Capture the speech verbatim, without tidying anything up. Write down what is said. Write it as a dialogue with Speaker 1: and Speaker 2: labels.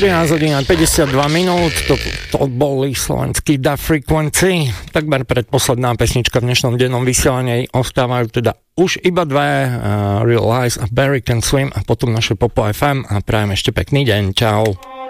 Speaker 1: trinásť hodín a päťdesiatdva minút, to, to boli slovenský Da Frequency, takmer predposledná pesnička v dnešnom dennom vysielaní, ostávajú teda už iba dve, uh, Real Lies a Barry Can Swim a potom naše Popo ef em a prajem ešte pekný deň, čau.